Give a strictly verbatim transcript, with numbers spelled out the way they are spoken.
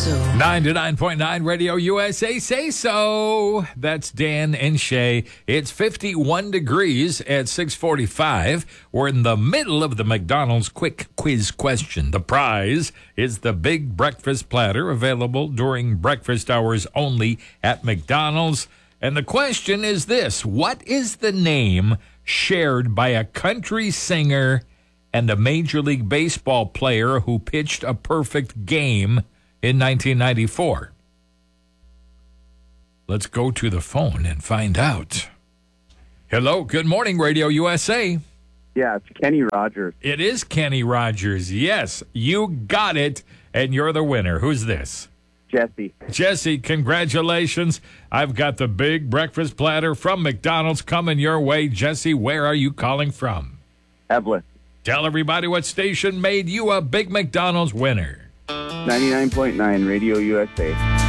so. ninety-nine point nine Radio U S A Say So. That's Dan and Shay. It's fifty-one degrees at six forty-five. We're in the middle of the McDonald's quick quiz question. The prize is the big breakfast platter available during breakfast hours only at McDonald's. And the question is this: what is the name shared by a country singer and a Major League Baseball player who pitched a perfect game in nineteen ninety-four? Let's go to the phone and find out. Hello, good morning, Radio U S A. Yeah, it's Kenny Rogers. It is Kenny Rogers. Yes, you got it, and you're the winner. Who's this? Jesse. Jesse, congratulations. I've got the big breakfast platter from McDonald's coming your way. Jesse, where are you calling from? Evelyn. Tell everybody what station made you a big McDonald's winner. ninety-nine point nine Radio U S A.